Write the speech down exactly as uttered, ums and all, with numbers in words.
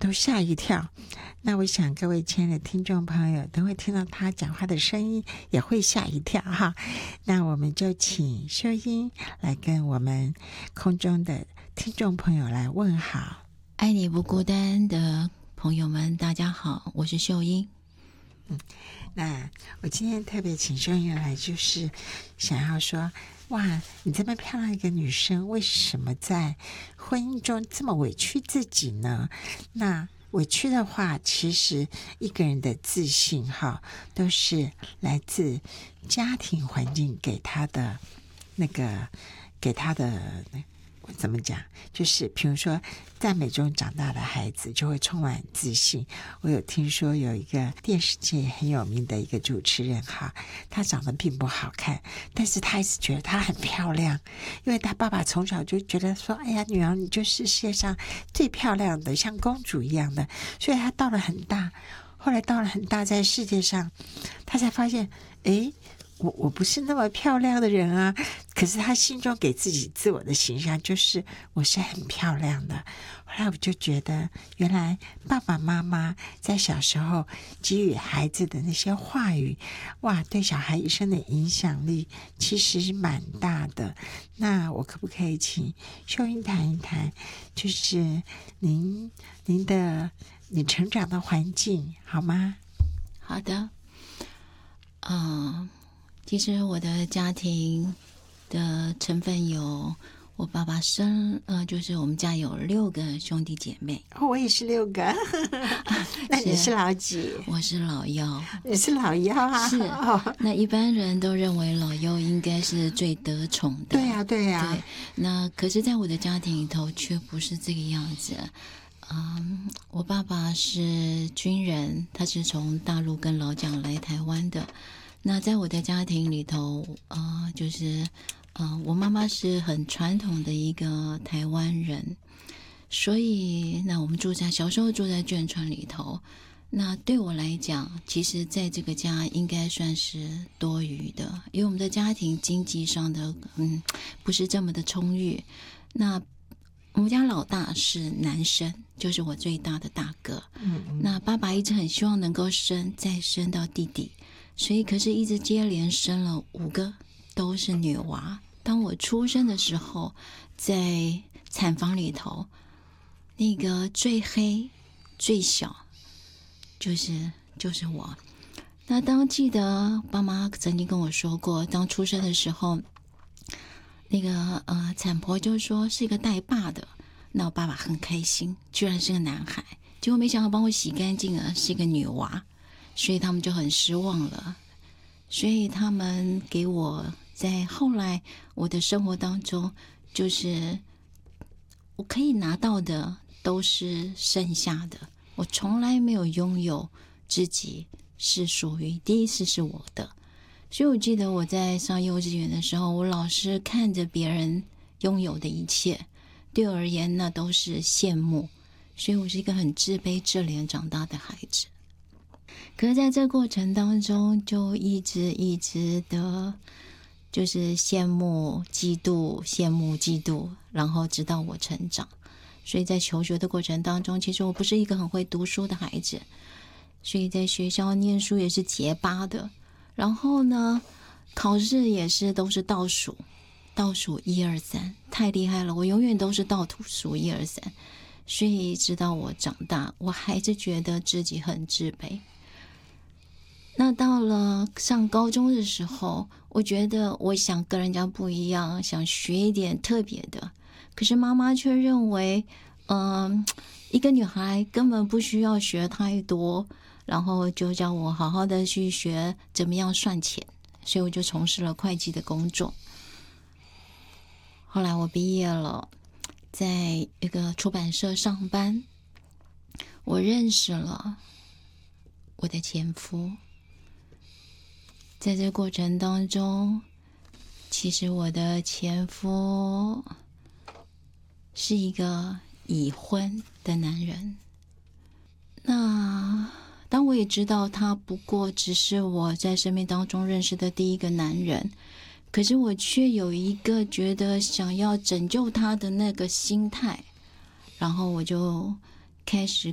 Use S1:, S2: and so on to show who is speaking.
S1: 都吓一跳。那我想各位亲爱的听众朋友，等会听到他讲话的声音也会吓一跳哈。那我们就请秀英来跟我们空中的听众朋友来问好。
S2: 爱你不孤单的朋友们，大家好，我是秀英。
S1: 嗯，那我今天特别请秀英来，就是想要说，哇，你这么漂亮一个女生，为什么在婚姻中这么委屈自己呢？那委屈的话，其实一个人的自信哈，都是来自家庭环境给他的那个，给他的怎么讲？就是比如说，赞美中长大的孩子就会充满自信。我有听说有一个电视界很有名的一个主持人哈，他长得并不好看，但是他一直觉得他很漂亮，因为他爸爸从小就觉得说，哎呀，女儿你就是世界上最漂亮的，像公主一样的。所以他到了很大，后来到了很大，在世界上，他才发现，诶，我我不是那么漂亮的人啊，可是他心中给自己自我的形象就是我是很漂亮的。后来我就觉得，原来爸爸妈妈在小时候给予孩子的那些话语，哇，对小孩一生的影响力其实是蛮大的。那我可不可以请秀英谈一谈，就是您您的你成长的环境好吗？
S2: 好的，嗯。其实我的家庭的成分有，我爸爸生呃，就是我们家有六个兄弟姐妹。
S1: 哦，我也是六个。那你是老几？
S2: 我是老幺。
S1: 你是老幺啊？
S2: 是。
S1: 哦，
S2: 那一般人都认为老幺应该是最得宠的。
S1: 对呀、啊，对呀、啊。
S2: 对。那可是在我的家庭里头却不是这个样子。嗯，我爸爸是军人，他是从大陆跟老蒋来台湾的。那在我的家庭里头，呃，就是，呃，我妈妈是很传统的一个台湾人，所以那我们住在小时候住在眷村里头。那对我来讲，其实在这个家应该算是多余的，因为我们的家庭经济上的嗯不是这么的充裕。那我们家老大是男生，就是我最大的大哥。
S1: 嗯嗯。
S2: 那爸爸一直很希望能够生，再生到弟弟。所以可是一直接连生了五个都是女娃。当我出生的时候，在产房里头，那个最黑最小就是就是我。那当记得爸妈曾经跟我说过，当出生的时候，那个呃产婆就说是一个带爸的，那我爸爸很开心，居然是个男孩，结果没想到帮我洗干净了，是一个女娃。所以他们就很失望了，所以他们给我在后来我的生活当中，就是我可以拿到的都是剩下的，我从来没有拥有自己是属于第一次是我的。所以我记得我在上幼稚园的时候，我老是看着别人拥有的一切，对我而言那都是羡慕，所以我是一个很自卑自怜长大的孩子。可是在这过程当中，就一直一直的就是羡慕嫉妒羡慕嫉妒，然后直到我成长。所以在求学的过程当中，其实我不是一个很会读书的孩子，所以在学校念书也是结巴的，然后呢考试也是都是倒数倒数一二三，太厉害了，我永远都是倒数一二三。所以直到我长大，我还是觉得自己很自卑。那到了上高中的时候，我觉得我想跟人家不一样，想学一点特别的，可是妈妈却认为嗯、呃，一个女孩根本不需要学太多，然后就叫我好好的去学怎么样算钱，所以我就从事了会计的工作。后来我毕业了，在一个出版社上班，我认识了我的前夫。在这过程当中，其实我的前夫是一个已婚的男人。那当我也知道他不过只是我在生命当中认识的第一个男人，可是我却有一个觉得想要拯救他的那个心态，然后我就开始